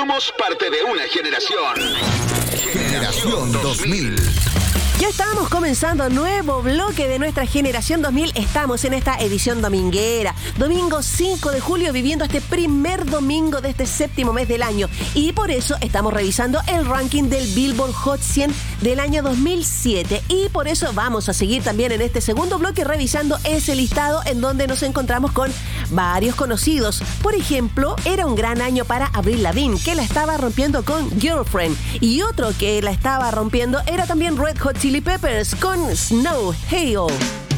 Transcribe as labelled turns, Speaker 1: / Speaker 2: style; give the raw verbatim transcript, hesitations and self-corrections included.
Speaker 1: Somos parte de una generación. Generación dos mil.
Speaker 2: Ya estamos comenzando nuevo bloque de nuestra generación dos mil. Estamos en esta edición dominguera. Domingo cinco de julio, viviendo este primer domingo de este séptimo mes del año. Y por eso estamos revisando el ranking del Billboard Hot cien del año dos mil siete. Y por eso vamos a seguir también en este segundo bloque revisando ese listado en donde nos encontramos con varios conocidos. Por ejemplo, era un gran año para Avril Lavigne, que la estaba rompiendo con Girlfriend. Y otro que la estaba rompiendo era también Red Hot Chili Peppers con Snow Hail.